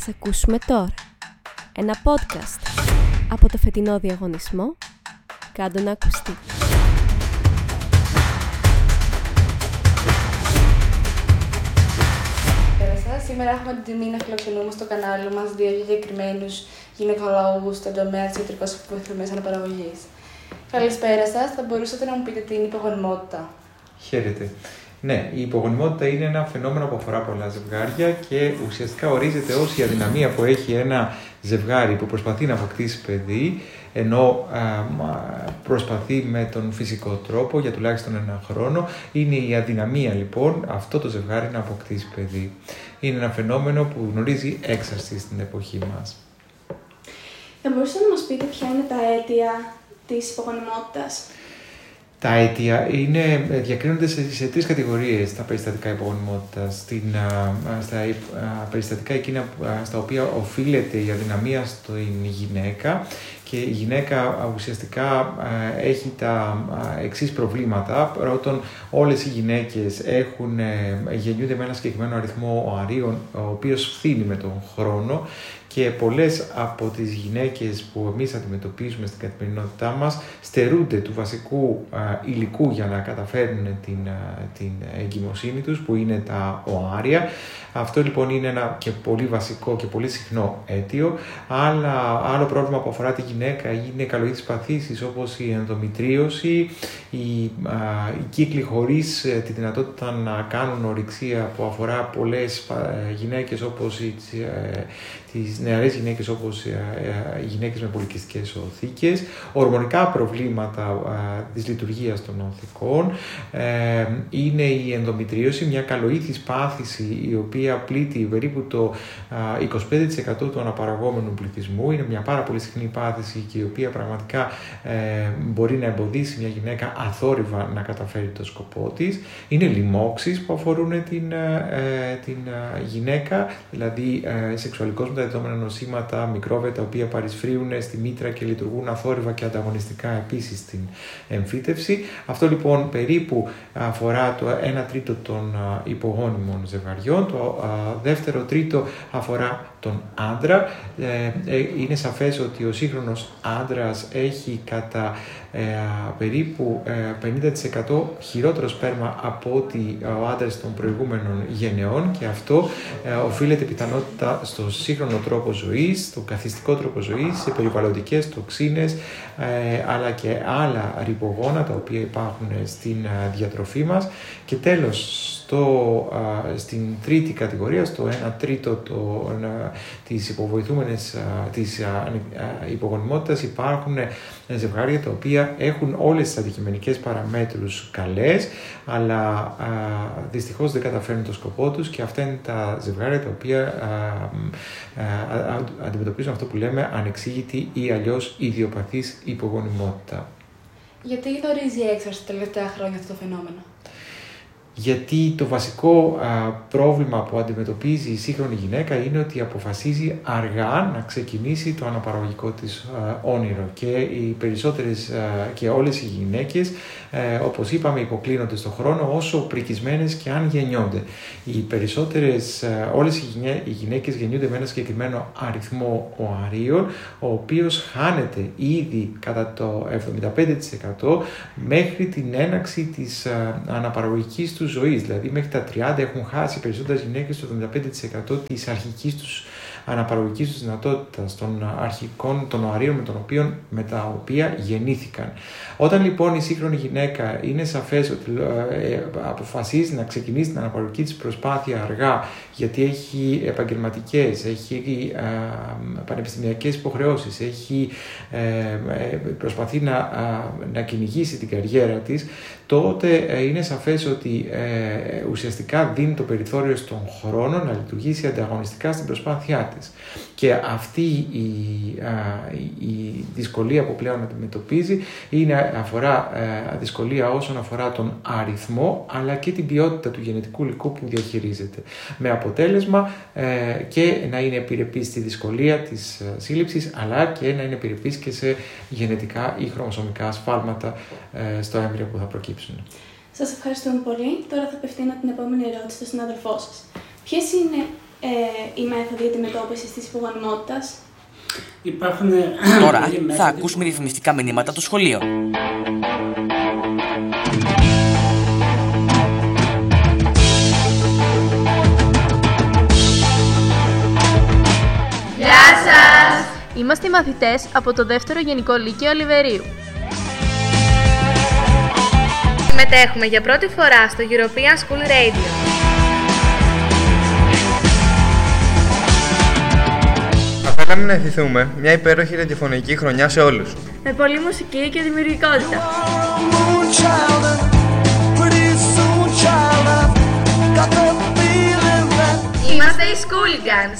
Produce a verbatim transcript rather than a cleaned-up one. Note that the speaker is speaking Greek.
Ας ακούσουμε τώρα ένα podcast από το φετινό διαγωνισμό «Κάντο να ακουστεί». Σήμερα έχουμε την τιμή να φιλοξενούμε στο κανάλι μας δύο διακεκριμένους γυναικολόγους στον τομέα της ιατρικώς βοηθούμενης αναπαραγωγής. Καλησπέρα σας, θα μπορούσατε να μου πείτε τι είναι η υπογονιμότητα? Χαίρετε. Ναι, η υπογονιμότητα είναι ένα φαινόμενο που αφορά πολλά ζευγάρια και ουσιαστικά ορίζεται ως η αδυναμία που έχει ένα ζευγάρι που προσπαθεί να αποκτήσει παιδί, ενώ α, προσπαθεί με τον φυσικό τρόπο για τουλάχιστον ένα χρόνο. Είναι η αδυναμία λοιπόν αυτό το ζευγάρι να αποκτήσει παιδί. Είναι ένα φαινόμενο που γνωρίζει έξαρση στην εποχή μας. Θα μπορούσατε να μας πείτε ποια είναι τα αίτια της υπογονιμότητας? Τα αίτια είναι, διακρίνονται σε, σε τρεις κατηγορίες τα περιστατικά υπογονιμότητας. Στην, α, στα α, περιστατικά εκείνα στα οποία οφείλεται η αδυναμία στην γυναίκα και η γυναίκα ουσιαστικά έχει τα εξής προβλήματα. Πρώτον, όλες οι γυναίκες έχουν, γεννιούνται με ένα συγκεκριμένο αριθμό οαρίων, ο οποίος φθήνει με τον χρόνο, και πολλές από τις γυναίκες που εμείς αντιμετωπίζουμε στην καθημερινότητά μας στερούνται του βασικού α, υλικού για να καταφέρουν την, α, την εγκυμοσύνη τους, που είναι τα οάρια. Αυτό λοιπόν είναι ένα και πολύ βασικό και πολύ συχνό αίτιο. Άλλα, άλλο πρόβλημα που αφορά τη γυναίκα είναι καλοειδείς παθήσεις όπως η ενδομητρίωση, η, α, οι κύκλοι χωρίς ε, τη δυνατότητα να κάνουν ορυξία, που αφορά πολλές ε, γυναίκες όπως οι, ε, τις νεαρές γυναίκες, όπως ε, ε, οι γυναίκες με πολικυστικές οθήκες, ορμονικά προβλήματα ε, της λειτουργίας των οθικών, ε, είναι η ενδομητρίωση, μια καλοήθης πάθηση η οποία πλήττει περίπου το ε, είκοσι πέντε τοις εκατό του αναπαραγόμενου πληθυσμού. Είναι μια πάρα πολύ συχνή πάθηση και η οποία πραγματικά ε, μπορεί να εμποδίσει μια γυναίκα αθόρυβα να καταφέρει το σκοπό της. Είναι λοιμώξεις που αφορούν την, ε, την ε, γυναίκα, δηλαδή ε, σεξουαλικώς μεταδεδομένα νοσήματα, μικρόβια τα οποία παρισφρίουν στη μήτρα και λειτουργούν αθόρυβα και ανταγωνιστικά επίσης στην εμφύτευση. Αυτό λοιπόν περίπου αφορά το ένα τρίτο των υπογόνιμων ζευγαριών. Το δεύτερο τρίτο αφορά τον άντρα. Είναι σαφές ότι ο σύγχρονος άντρας έχει κατά ε, περίπου ε, πενήντα τοις εκατό χειρότερο σπέρμα από ότι ο άντρας των προηγούμενων γενεών, και αυτό ε, οφείλεται πιθανότητα στο σύγχρονο τρόπο ζωής, στο καθιστικό τρόπο ζωής, σε περιβαλλοντικές τοξίνες, ε, αλλά και άλλα ρυπογόνα τα οποία υπάρχουν στην ε, διατροφή μας. Και τέλος, στο, ε, στην τρίτη κατηγορία, στο ένα τρίτο το, ε, της υποβοηθούμενης ε, της ε, ε, υπογονιμότητας, υπάρχουν ε, ζευγάρια τα οποία έχουν όλες τις αντικειμενικές παραμέτρους καλές, αλλά α, δυστυχώς δεν καταφέρνουν το σκοπό τους, και αυτά είναι τα ζευγάρια τα οποία α, α, α, αντιμετωπίζουν αυτό που λέμε ανεξήγητη ή αλλιώς ιδιοπαθής υπογονιμότητα. Γιατί γνωρίζει έξαρση τα τελευταία χρόνια αυτό το φαινόμενο? Γιατί το βασικό α, πρόβλημα που αντιμετωπίζει η σύγχρονη γυναίκα είναι ότι αποφασίζει αργά να ξεκινήσει το αναπαραγωγικό της α, όνειρο, και οι περισσότερες α, και όλες οι γυναίκες, α, όπως είπαμε, υποκλίνονται στον χρόνο όσο πρικισμένες και αν γεννιόνται. Οι περισσότερες, α, όλες οι, γυναί, οι γυναίκες γεννιούνται με ένα συγκεκριμένο αριθμό οαρίων, ο οποίος χάνεται ήδη κατά το εβδομήντα πέντε τοις εκατό μέχρι την έναρξη της α, αναπαραγωγικής τους ζωής. Δηλαδή μέχρι τα τριάντα έχουν χάσει περισσότερες γυναίκες το εβδομήντα πέντε τοις εκατό της αρχικής τους αναπαραγωγικής τους δυνατότητας, των αρχικών των οαρίων με, τον οποίο, με τα οποία γεννήθηκαν. Όταν λοιπόν η σύγχρονη γυναίκα είναι σαφές ότι ε, αποφασίζει να ξεκινήσει την αναπαραγωγική της προσπάθεια αργά, γιατί έχει επαγγελματικές, έχει ε, πανεπιστημιακές υποχρεώσεις, έχει, ε, προσπαθεί να, ε, να κυνηγήσει την καριέρα της, τότε ε, είναι σαφές ότι ε, ουσιαστικά δίνει το περιθώριο στον χρόνο να λειτουργήσει ανταγωνιστικά στην προσπάθειά της. Και αυτή η, α, η δυσκολία που πλέον αντιμετωπίζει είναι, αφορά ε, δυσκολία όσον αφορά τον αριθμό, αλλά και την ποιότητα του γενετικού υλικού που διαχειρίζεται. Με αποτέλεσμα ε, και να είναι επιρρεπής στη δυσκολία της ε, σύλληψης, αλλά και να είναι επιρρεπής και σε γενετικά ή χρωμοσωμικά ασφάλματα ε, στο έμβριο που θα προκύψουν. Σας ευχαριστούμε πολύ. Τώρα θα απευθύνω την επόμενη ερώτηση στον συνάδελφό σας. Ποιες είναι ε, η μέθοδη αντιμετώπισης της υπογονιμότητας. Υπάρχουν... Τώρα θα ακούσουμε διαφημιστικά μηνύματα του σχολείου. Γεια σας! Είμαστε οι μαθητές από το δεύτερο Γενικό Λύκειο Ολιβερίου. Συμμετέχουμε για πρώτη φορά στο European School Radio. Θα θέλαμε να ευχηθούμε μια υπέροχη ραδιοφωνική χρονιά σε όλους. Με πολλή μουσική και δημιουργικότητα. Είμαστε οι School Guns.